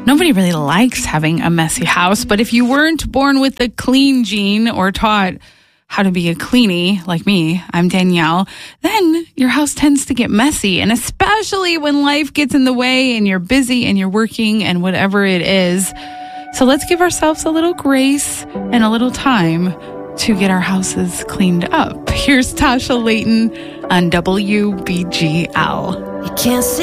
Nobody really likes having a messy house, but if you weren't born with the clean gene or taught how to be a cleanie like me, I'm Danielle, then your house tends to get messy. And especially when life gets in the way and you're busy and you're working and whatever it is. So let's give ourselves a little grace and a little time to get our houses cleaned up. Here's Tasha Layton on WBGL. You can't see